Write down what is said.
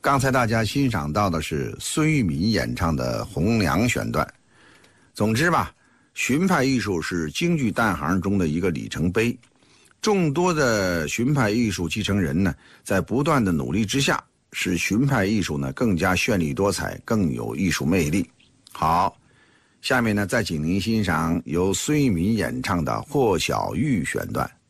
刚才大家欣赏到的是孙玉敏演唱的《红娘》选段。总之吧，荀派艺术是京剧旦行中的一个里程碑。众多的荀派艺术继承人呢，在不断的努力之下，使荀派艺术呢更加绚丽多彩，更有艺术魅力。好，下面呢再请您欣赏由孙玉敏演唱的《霍小玉》选段。